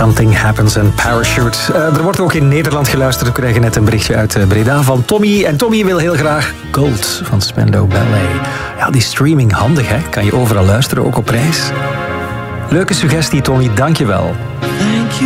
Something Happens in Parachute. Er wordt ook in Nederland geluisterd. We krijgen net een berichtje uit Breda van Tommy. En Tommy wil heel graag Gold van Spandau Ballet. Ja, die streaming handig, hè? Kan je overal luisteren, ook op reis. Leuke suggestie, Tommy. Dank je wel.